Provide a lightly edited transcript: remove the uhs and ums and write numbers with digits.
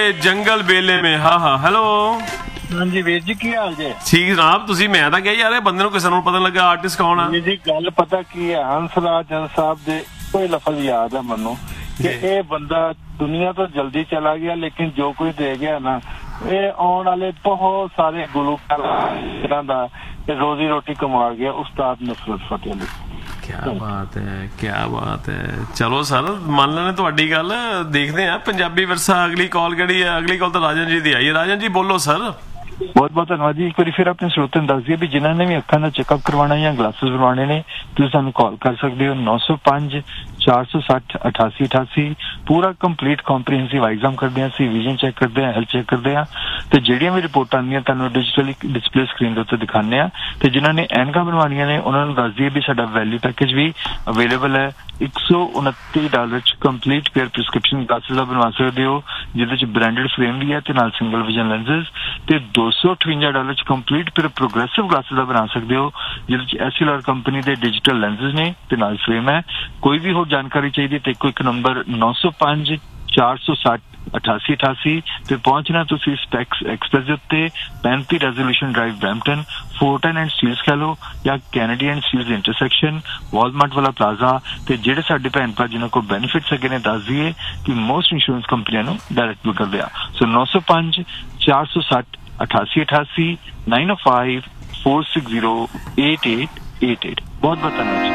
जंगल बेले में। हाँ हाँ हेलो हाँ जी वीर जी की हाल जे? ठीक जनाब। तुसी मैं ਤਾਂ ਕਿਹਾ ਯਾਰ ਇਹ ਬੰਦੇ ਨੂੰ ਕਿਸੇ ਨੂੰ ਪਤਾ ਲੱਗਾ ਆਰਟਿਸਟ ਕੌਣ ਆ। जी गल पता की है, हंसराज जन साहब दे कोई लफज याद है मनु कि ये बंदा दुनिया तो जल्दी चला गया, लेकिन जो कोई दे गया ना ये आने वाले बहुत सारे गुलूकार रोजी रोटी कमा गया। उस्ताद नुसरत फतेह अली। क्या बात है, क्या बात है। चलो सर मान लेने ਤੁਹਾਡੀ ਗੱਲ, देखते हैं पंजाबी विरसा। अगली कॉल ਕਿਹੜੀ है? अगली कॉल तो राजन जी दी आई है। राजन जी बोलो सर। बहुत बहुत धन्यवाद जी। एक बार फिर अपने स्रोतों ने दस दिया भी जिन्होंने भी अखा का चेकअप करवाना या ग्लासेस बनवाने ने तुम सानू कॉल कर सकते हो 905 460 88 88। पूरा कंप्लीट कॉम्प्रीहेंसिव एग्जाम करते हैं, सी विजन चेक करते हैं, हेल्थ चेक करते हैं ते ਜਿਹੜੀਆਂ ਵੀ ਰਿਪੋਰਟਾਂ ਆਉਂਦੀਆਂ ਤੁਹਾਨੂੰ ਡਿਜੀਟਲੀ ਡਿਸਪਲੇ ਸਕਰੀਨ ਦੇ ਉੱਤੇ ਦਿਖਾਉਂਦੇ ਆ। ਤੇ ਜਿਨ੍ਹਾਂ ਨੇ ਐਨਕਾਂ ਬਣਵਾਉਣੀਆਂ ਨੇ ਉਹਨਾਂ ਨੂੰ ਦੱਸ ਦਈਏ ਵੀ ਸਾਡਾ ਵੈਲਿਊ ਪੈਕੇਜ ਵੀ ਅਵੇਲੇਬਲ ਹੈ। $129 ਚ ਕੰਪਲੀਟ ਪੇਅਰ ਪ੍ਰਿਸਕ੍ਰਿਪਸ਼ਨ ਗਲਾਸਿਸ ਦਾ ਬਣਵਾ ਸਕਦੇ ਹੋ, ਜਿਹਦੇ ਚ ਬ੍ਰਾਂਡਡ ਫਰੇਮ ਵੀ ਹੈ ਤੇ ਨਾਲ ਸਿੰਗਲ ਵਿਜ਼ਨ ਲੈਂਸਸ। ਤੇ $258 ਚ ਕੰਪਲੀਟ ਪੇਅਰ ਪ੍ਰੋਗਰੈਸਿਵ ਗਲਾਸਿਸ ਦਾ ਬਣਾ ਸਕਦੇ ਹੋ, ਜਿਹਦੇ ਚ ਐਸਐਲਆਰ ਕੰਪਨੀ ਦੇ ਡਿਜੀਟਲ ਲੈਂਸਸ ਨੇ ਤੇ ਨਾਲ ਫਰੇਮ ਹੈ। ਕੋਈ ਵੀ ਹੋਰ ਜਾਣਕਾਰੀ ਚਾਹੀਦੀ ਤੇ ਇੱਕੋ ਇੱਕ ਨੰਬਰ 905 460 88 88 ਤੇ ਪਹੁੰਚਣਾ ਤੁਸੀਂ ਸਪੈਕਸ ਐਕਸਪ੍ਰੈਸ ਦੇ ਉੱਤੇ 35 resolution drive Brampton, ਫੋਰਟਨ and Steeles ਕਹ ਲਓ ਜਾਂ Kennedy and Steeles intersection Walmart ਵਾਲਾ ਪਲਾਜ਼ਾ। ਤੇ ਜਿਹੜੇ ਸਾਡੇ ਭੈਣ ਭਰਾ ਜਿਨ੍ਹਾਂ ਕੋਲ ਬੈਨੀਫਿਟਸ ਹੈਗੇ ਨੇ ਦੱਸ ਦਈਏ ਕਿ ਮੋਸਟ ਇੰਸ਼ੋਰੈਂਸ ਕੰਪਨੀਆਂ ਨੂੰ ਡਾਇਰੈਕਟ ਬੁੱਕ ਕਰਦੇ ਆ। ਸੋ 905 460 88 88 905 460 8888। ਬਹੁਤ ਬਹੁਤ ਧੰਨਵਾਦ।